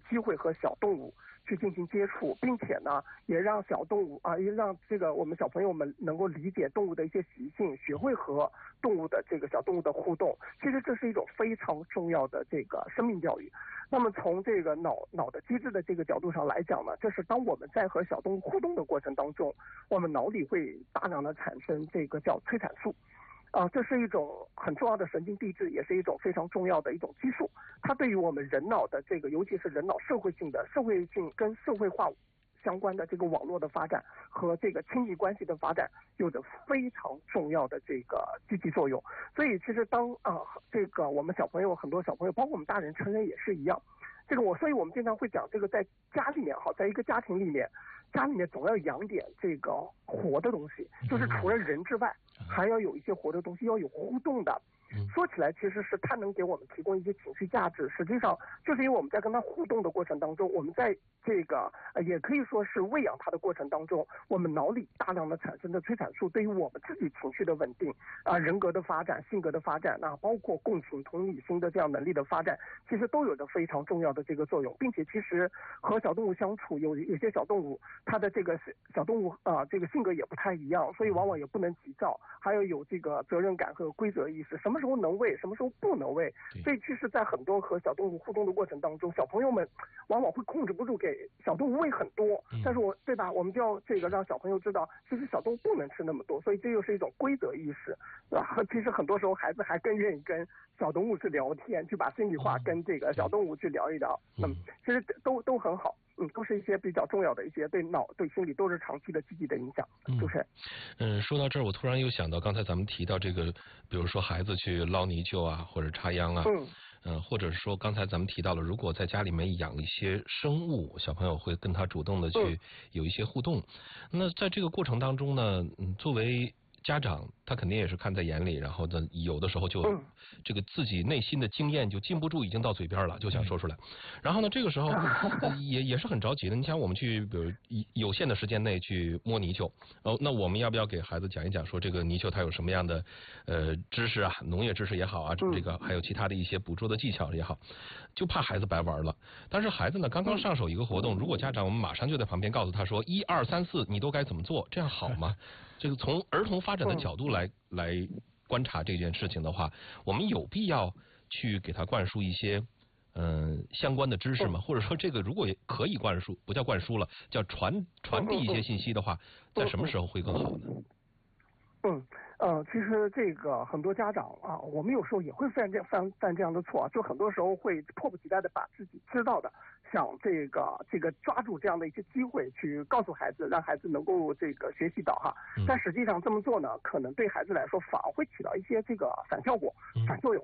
机会和小动物去进行接触，并且呢，也让小动物也让这个我们小朋友们能够理解动物的一些习性，学会和动物的这个小动物的互动。其实这是一种非常重要的这个生命教育。那么从这个脑的机制的这个角度上来讲呢，就是当我们在和小动物互动的过程当中，我们脑里会大量的产生这个叫催产素。这是一种很重要的神经递质，也是一种非常重要的一种激素。它对于我们人脑的这个，尤其是人脑社会性跟社会化相关的这个网络的发展和这个亲密关系的发展，有着非常重要的这个积极作用。所以其实当这个我们很多小朋友，包括我们大人成人也是一样。所以我们经常会讲这个，在家里面在一个家庭里面，家里面总要养点这个活的东西，就是除了人之外，还要有一些活的东西，要有互动的。说起来其实是它能给我们提供一些情绪价值，实际上就是因为我们在跟它互动的过程当中，我们在这个也可以说是喂养它的过程当中，我们脑里大量的产生的催产素对于我们自己情绪的稳定人格的发展、性格的发展包括共情同理心的这样能力的发展，其实都有着非常重要的这个作用。并且其实和小动物相处，有些小动物它的这个小动物这个性格也不太一样，所以往往也不能急躁，还要有这个责任感和规则意识，什么时候能喂，什么时候不能喂。所以其实在很多和小动物互动的过程当中，小朋友们往往会控制不住给小动物喂很多，但是对吧，我们就要这个让小朋友知道，其实小动物不能吃那么多，所以这又是一种规则意识，对吧？其实很多时候孩子还更愿意跟小动物去聊天，去把心里话跟这个小动物去聊一聊。其实都很好。都是一些比较重要的一些对脑对心理都是长期的积极的影响。主持人。说到这儿，我突然又想到刚才咱们提到这个，比如说孩子去捞泥鳅或者插秧或者是说刚才咱们提到了，如果在家里面养一些生物，小朋友会跟他主动的去有一些互动。那在这个过程当中呢，作为家长他肯定也是看在眼里，然后呢，有的时候就这个自己内心的经验就禁不住已经到嘴边了，就想说出来。然后呢，这个时候也是很着急的。你想，我们去比如有限的时间内去摸泥鳅，那我们要不要给孩子讲一讲，说这个泥鳅它有什么样的知识农业知识也好这个还有其他的一些捕捉的技巧也好，就怕孩子白玩了。但是孩子呢，刚刚上手一个活动，如果家长我们马上就在旁边告诉他说1、2、3、4你都该怎么做，这样好吗？这个从儿童发展的角度来观察这件事情的话，我们有必要去给他灌输一些相关的知识吗？或者说这个如果可以灌输，不叫灌输了，叫传递一些信息的话，在什么时候会更好呢？ 其实这个很多家长我们有时候也会犯这样的错，就很多时候会迫不及待的把自己知道的想这个抓住这样的一些机会去告诉孩子，让孩子能够这个学习到但实际上这么做呢，可能对孩子来说反而会起到一些这个反效果、反作用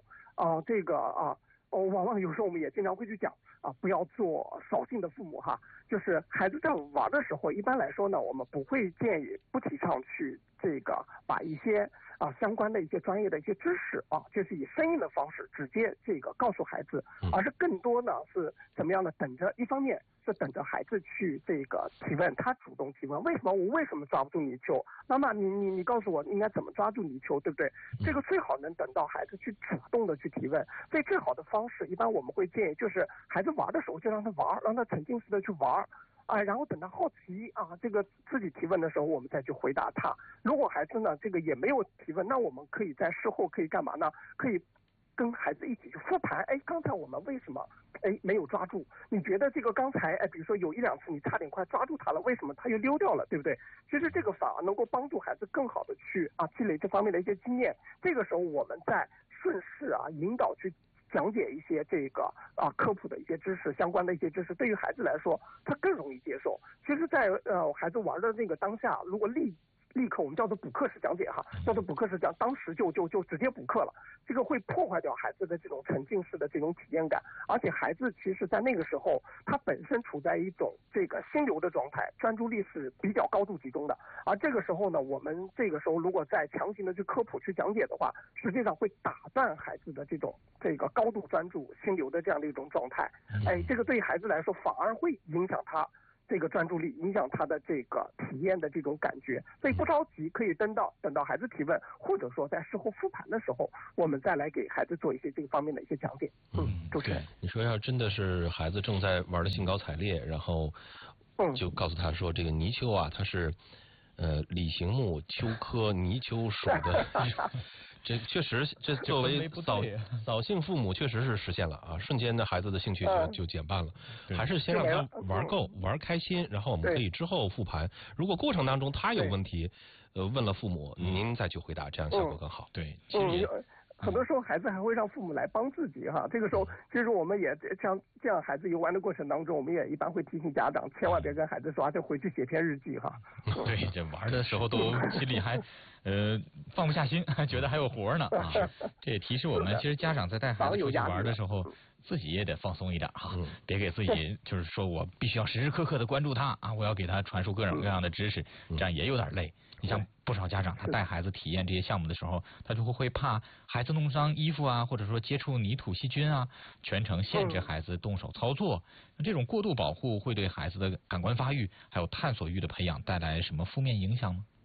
往往有时候我们也经常会去讲不要做扫兴的父母就是孩子在玩的时候，一般来说呢，我们不提倡去这个把一些相关的一些专业的一些知识就是以声音的方式直接这个告诉孩子，而是更多呢是怎么样的，一方面是等着孩子去这个提问，他主动提问，我为什么抓不住泥鳅？妈妈，你告诉我应该怎么抓住泥鳅，对不对？这个最好能等到孩子去主动的去提问。所以最好的方式，一般我们会建议就是孩子玩的时候就让他玩，让他沉浸式的去玩。然后等他好奇这个自己提问的时候，我们再去回答他。如果孩子呢这个也没有提问，那我们可以在事后可以干嘛呢？可以跟孩子一起去复盘，刚才我们为什么没有抓住？你觉得这个刚才比如说有1、2次你差点快抓住他了，为什么他又溜掉了，对不对？其实这个反而能够帮助孩子更好的去积累这方面的一些经验。这个时候我们在顺势引导去讲解一些这个科普的一些知识，相关的一些知识，对于孩子来说他更容易接受。其实在孩子玩的那个当下，如果立刻我们叫做补课式讲解叫做补课式讲，当时就直接补课了，这个会破坏掉孩子的这种沉浸式的这种体验感。而且孩子其实在那个时候他本身处在一种这个心流的状态，专注力是比较高度集中的，而这个时候呢，我们这个时候如果再强行的去科普去讲解的话，实际上会打断孩子的这个高度专注心流的这样的一种状态。这个对于孩子来说反而会影响他这个专注力，影响他的这个体验的这种感觉。所以不着急，可以等到孩子提问，或者说在事后复盘的时候，我们再来给孩子做一些这个方面的一些讲解。主持人， 你说要真的是孩子正在玩的兴高采烈，然后就告诉他说，这个泥鳅啊，它是李形目鳅科泥鳅属的。这确实，这作为早性父母确实是实现了啊，瞬间的孩子的兴趣就减半了。还是先让他玩够玩开心，然后我们可以之后复盘。如果过程当中他有问题，问了父母，您再去回答，这样效果更好。对，其实很多时候孩子还会让父母来帮自己哈，这个时候其实我们也像这样孩子游玩的过程当中，我们也一般会提醒家长，千万别跟孩子说就回去写篇日记哈。 对，这玩的时候都心里还放不下心，觉得还有活呢啊。这也提示我们，其实家长在带孩子出去玩的时候，自己也得放松一点哈，别给自己就是说我必须要时时刻刻的关注他啊，我要给他传输各种各样的知识，这样也有点累。你像不少家长，他带孩子体验这些项目的时候，他就会怕孩子弄伤衣服啊，或者说接触泥土细菌啊，全程限制孩子动手操作。那这种过度保护会对孩子的感官发育还有探索欲的培养带来什么负面影响吗？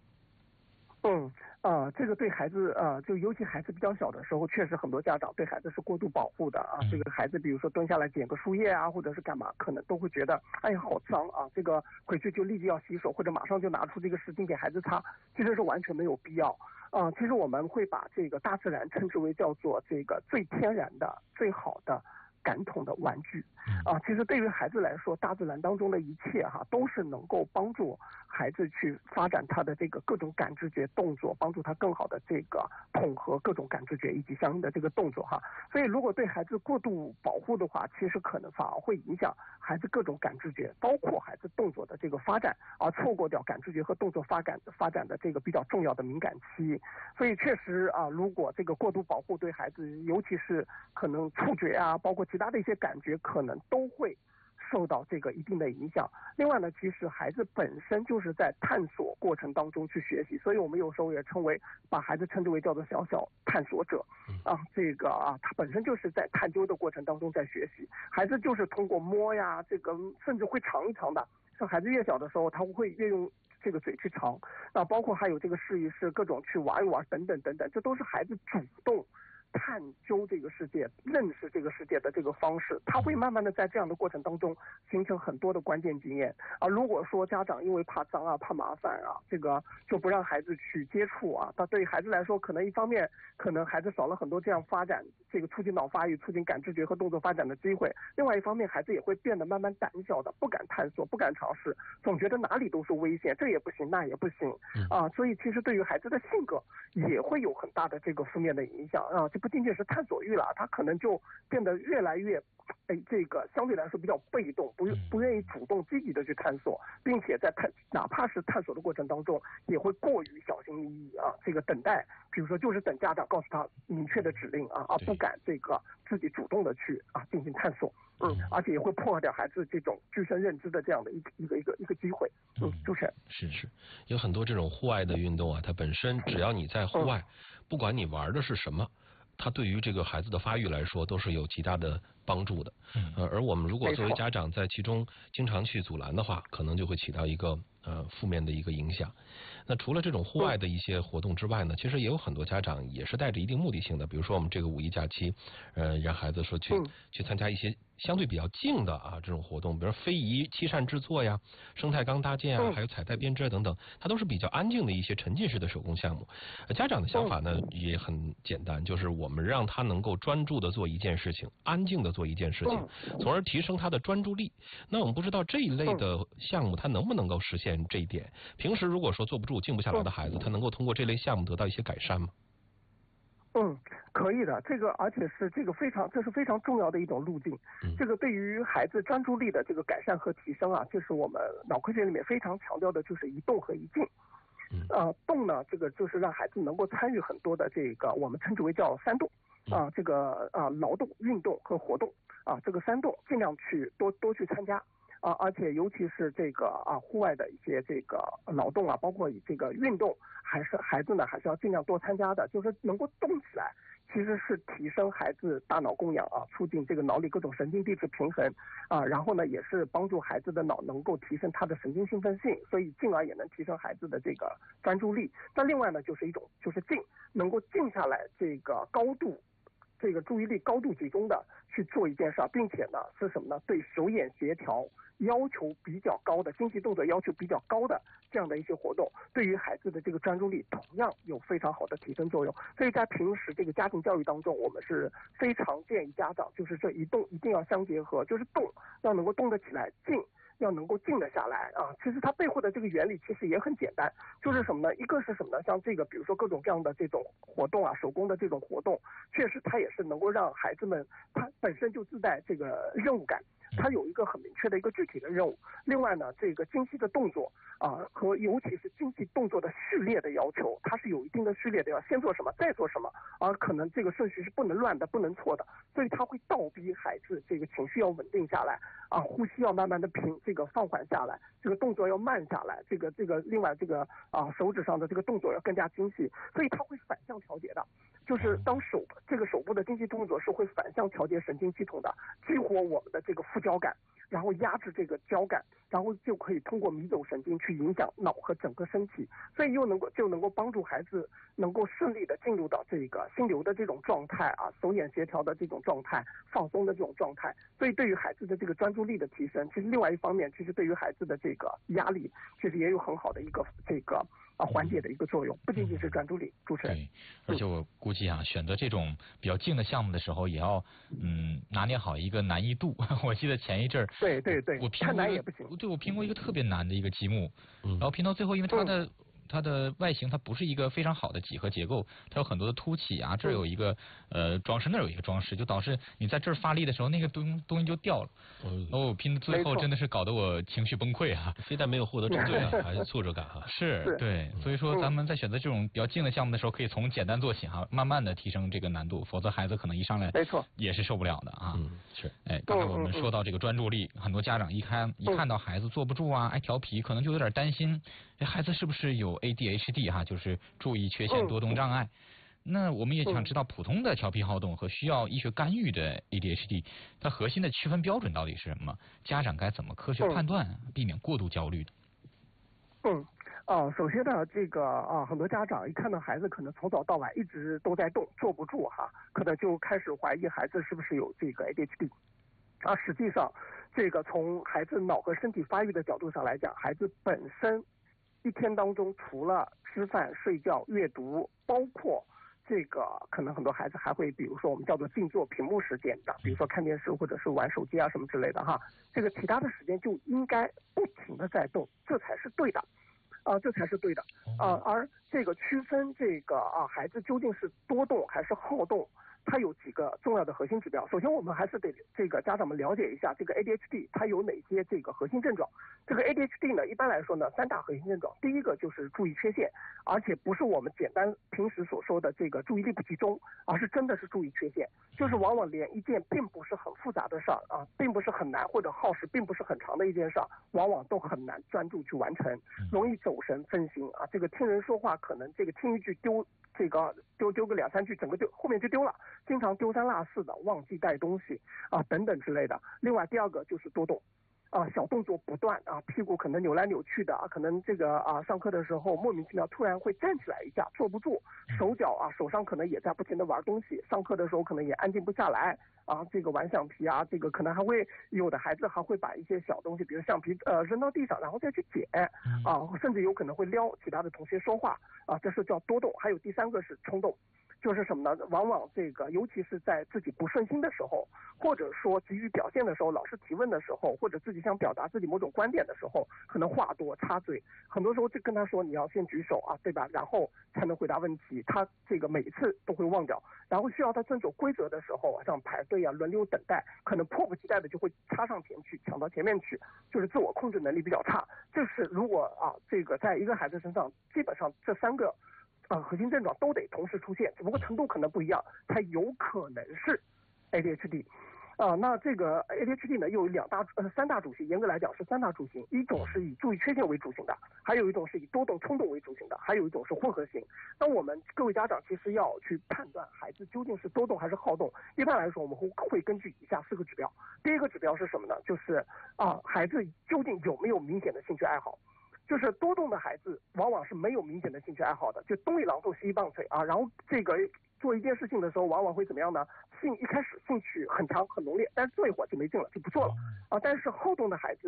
这个对孩子就尤其孩子比较小的时候，确实很多家长对孩子是过度保护的啊。这个孩子比如说蹲下来捡个树叶啊，或者是干嘛，可能都会觉得哎呀好脏啊，这个回去就立即要洗手，或者马上就拿出这个湿巾给孩子擦，其实是完全没有必要。其实我们会把这个大自然称之为叫做这个最天然的、最好的感统的玩具其实对于孩子来说，大自然当中的一切都是能够帮助孩子去发展他的这个各种感知觉动作，帮助他更好的这个统合各种感知觉以及相应的这个动作所以如果对孩子过度保护的话，其实可能反而会影响孩子各种感知觉，包括孩子动作的这个发展，而错过掉感知觉和动作发展的这个比较重要的敏感期。所以确实如果这个过度保护对孩子，尤其是可能触觉包括其他的一些感觉，可能都会受到这个一定的影响。另外呢，其实孩子本身就是在探索过程当中去学习，所以我们有时候也把孩子称之为叫做小小探索者这个他本身就是在探究的过程当中在学习。孩子就是通过摸呀，这个甚至会尝一尝的。像孩子越小的时候，他会越用这个嘴去尝包括还有这个试一试，各种去玩一玩等等等等，这都是孩子主动探究这个世界、认识这个世界的这个方式。他会慢慢的在这样的过程当中形成很多的关键经验如果说家长因为怕脏怕麻烦这个就不让孩子去接触那对于孩子来说，可能一方面可能孩子少了很多这样发展这个促进脑发育、促进感知觉和动作发展的机会。另外一方面，孩子也会变得慢慢胆小的，不敢探索，不敢尝试，总觉得哪里都是危险，这也不行那也不行所以其实对于孩子的性格也会有很大的这个负面的影响不仅仅是探索欲了，他可能就变得越来越这个相对来说比较被动，不愿意主动积极的去探索，并且在哪怕是探索的过程当中，也会过于小心翼翼这个等待，比如说就是等家长告诉他明确的指令不敢这个自己主动的去进行探索而且也会破坏掉孩子这种具身认知的这样的一个机会主持人是有很多这种户外的运动它本身只要你在户外不管你玩的是什么，它对于这个孩子的发育来说都是有极大的帮助的而我们如果作为家长在其中经常去阻拦的话，可能就会起到一个负面的一个影响。那除了这种户外的一些活动之外呢，其实也有很多家长也是带着一定目的性的，比如说我们这个五一假期让孩子说去参加一些相对比较静的这种活动，比如非遗、漆扇制作呀、生态钢搭建还有彩带编织等等，它都是比较安静的一些沉浸式的手工项目。家长的想法呢也很简单，就是我们让他能够专注的做一件事情，安静的做一件事情，从而提升他的专注力。那我们不知道这一类的项目他能不能够实现这一点？平时如果说坐不住、静不下来的孩子，他能够通过这类项目得到一些改善吗？ 可以的，这个而且是这是非常重要的一种路径。这个对于孩子专注力的这个改善和提升就是我们脑科学里面非常强调的，就是一动和一静。动呢，这个就是让孩子能够参与很多的这个我们称之为叫三动这个劳动、运动和活动这个三动尽量去多去参加。而且尤其是这个户外的一些这个劳动包括这个运动，还是孩子呢还是要尽量多参加的，就是能够动起来， 其实是提升孩子大脑供氧啊，促进这个脑里各种神经递质平衡啊，然后呢也是帮助孩子的脑能够提升他的神经兴奋性，所以进而也能提升孩子的这个专注力。那另外呢就是一种就是静，能够静下来，这个注意力高度集中的去做一件事，并且呢是什么呢？对手眼协调要求比较高的精细动作要求比较高的这样的一些活动，对于孩子的这个专注力同样有非常好的提升作用。所以在平时这个家庭教育当中，我们是非常建议家长就是这一动一定要相结合，就是动要能够动得起来，静要能够静得下来啊。其实它背后的这个原理其实也很简单，就是什么呢？一个是什么呢？像这个比如说各种各样的这种活动啊，手工的这种活动，确实它也是能够让孩子们他本身就自带这个任务感，它有一个很明确的一个具体的任务。另外呢，这个精细的动作啊，和尤其是精细动作的序列的要求，它是有一定的序列的，要先做什么再做什么，而可能这个顺序是不能乱的，不能错的，所以它会倒逼孩子这个情绪要稳定下来啊，呼吸要慢慢的这个放缓下来，这个动作要慢下来，这个另外这个手指上的这个动作要更加精细，所以它会反向调节的。就是当手部的精细动作是会反向调节神经系统的，激活我们的这个副交感，然后压制这个交感，然后就可以通过迷走神经去影响脑和整个身体，所以就能够帮助孩子能够顺利的进入到这个心流的这种状态啊，手眼协调的这种状态，放松的这种状态。所以对于孩子的这个专注力的提升，其实另外一方面，其实对于孩子的这个压力，其实也有很好的一个这个缓解的一个作用，不仅仅是专注力。主持人， 对，而且我估计选择这种比较静的项目的时候，也要拿捏好一个难易度。我记得前一阵对， 我太难也不行。 对，我评过一个特别难的一个积木，然后评到最后，因为它的外形它不是一个非常好的几何结构，它有很多的凸起啊，这儿有一个装饰，那儿有一个装饰，就导致你在这儿发力的时候，那个东西就掉了。我拼到最后真的是搞得我情绪崩溃啊！ 非但没有获得成就感，还是挫折感啊！ 是，对，所以说咱们在选择这种比较静的项目的时候，可以从简单做起哈，慢慢的提升这个难度，否则孩子可能一上来没错也是受不了的啊。 是， 刚才我们说到这个专注力，很多家长一看到孩子坐不住啊，爱调皮，可能就有点担心，孩子是不是有 ADHD 哈，就是注意缺陷多动障碍。那我们也想知道普通的调皮好动和需要医学干预的 ADHD， 它核心的区分标准到底是什么？家长该怎么科学判断，避免过度焦虑？ 首先呢，这个很多家长一看到孩子可能从早到晚一直都在动，坐不住哈，可能就开始怀疑孩子是不是有这个 ADHD。实际上，这个从孩子脑和身体发育的角度上来讲，孩子本身一天当中除了吃饭、睡觉、阅读，包括这个可能很多孩子还会，比如说我们叫做静坐屏幕时间的，比如说看电视或者是玩手机啊什么之类的哈，这个其他的时间就应该不停的在动，这才是对的。这才是对的。而这个区分这个孩子究竟是多动还是好动，它有几个重要的核心指标。首先我们还是得这个家长们了解一下这个 ADHD 它有哪些这个核心症状。这个 ADHD 呢，一般来说呢，3大核心症状。第一个就是注意缺陷，而且不是我们简单平时所说的这个注意力不集中，而是真的是注意缺陷，就是往往连一件并不是很复杂的事儿并不是很难或者耗时并不是很长的一件事儿，往往都很难专注去完成，容易走神分心这个听人说话可能这个听一句丢个2-3句，整个后面就丢了，经常丢三落四的，忘记带东西等等之类的。另外第二个就是多动小动作不断屁股可能扭来扭去的可能这个上课的时候莫名其妙突然会站起来一下，坐不住，手脚手上可能也在不停的玩东西，上课的时候可能也安静不下来这个玩橡皮这个可能还会有的孩子还会把一些小东西，比如橡皮扔到地上然后再去捡甚至有可能会撩其他的同学说话这是叫多动。还有第三个是冲动，就是什么呢？往往这个尤其是在自己不顺心的时候，或者说急于表现的时候，老师提问的时候，或者自己想表达自己某种观点的时候，可能话多插嘴，很多时候就跟他说你要先举手对吧，然后才能回答问题，他这个每一次都会忘掉，然后需要他遵守规则的时候像排队轮流等待，可能迫不及待的就会插上前去，抢到前面去，就是自我控制能力比较差。这是如果这个在一个孩子身上，基本上这3个核心症状都得同时出现，只不过程度可能不一样，它有可能是 ADHD。 那这个 ADHD 呢又有三大主型，严格来讲是三大主型，一种是以注意缺陷为主型的，还有一种是以多动冲动为主型的，还有一种是混合型。那我们各位家长其实要去判断孩子究竟是多动还是好动。一般来说，我们会根据以下4个指标。第一个指标是什么呢？就是孩子究竟有没有明显的兴趣爱好。就是多动的孩子往往是没有明显的兴趣爱好的，就东一榔头西一棒槌啊，然后这个做一件事情的时候往往会怎么样呢？一开始兴趣很强很浓烈，但是做一会儿就没劲了，就不做了啊。但是好动的孩子